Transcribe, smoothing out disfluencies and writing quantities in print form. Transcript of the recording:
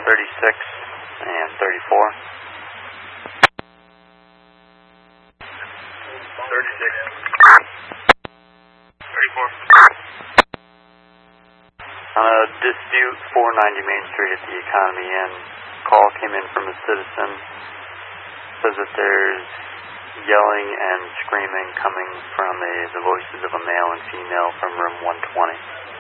36 and 34. 36. 34. On a dispute 490 Main Street at the Economy Inn, call came in from a citizen. Says that there's yelling and screaming coming from the voices of a male and female from room 120.